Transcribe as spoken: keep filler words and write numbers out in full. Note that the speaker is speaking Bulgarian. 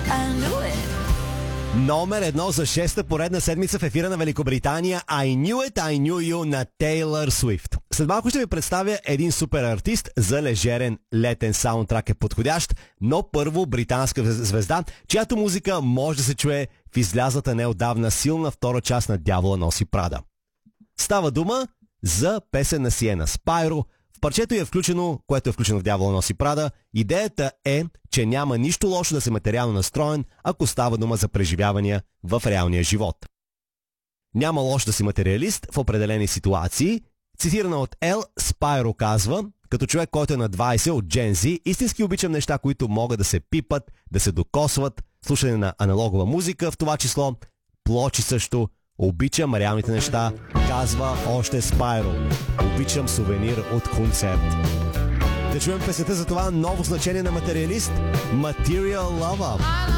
I knew it. Номер едно за шеста поредна седмица в ефира на Великобритания. I knew it, I knew you на Тейлър Суифт. След малко ще ви представя един супер артист за лежерен летен саундтрак е подходящ, но първо британска звезда, чиято музика може да се чуе в излязлата неотдавна силна втора част на Дявола носи Прада. Става дума за песен на Сиена Спайро. В парчето е включено, което е включено в Дявола носи Прада. Идеята е, че няма нищо лошо да се материално настроен, ако става дума за преживявания в реалния живот. Няма лошо да си материалист в определени ситуации. Цитирана от Ел, Спайро казва: като човек, който е на двайсет от Gen Z, истински обичам неща, които могат да се пипат, да се докосват, слушане на аналогова музика, в това число плочи също. Обичам реалните неща, казва още Спайро. Обичам сувенир от концерт. Да чуем песента за това ново значение на материалист. Material Lover.